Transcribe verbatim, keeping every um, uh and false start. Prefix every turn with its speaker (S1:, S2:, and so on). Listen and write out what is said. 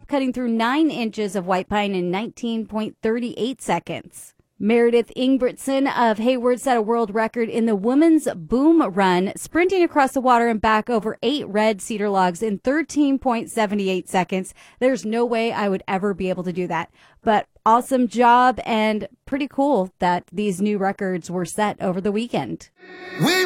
S1: cutting through nine inches of white pine in nineteen point three eight seconds. Meredith Ingebrigtsen of Hayward set a world record in the women's boom run, sprinting across the water and back over eight red cedar logs in thirteen point seven eight seconds. There's no way I would ever be able to do that. But awesome job, and pretty cool that these new records were set over the weekend.
S2: We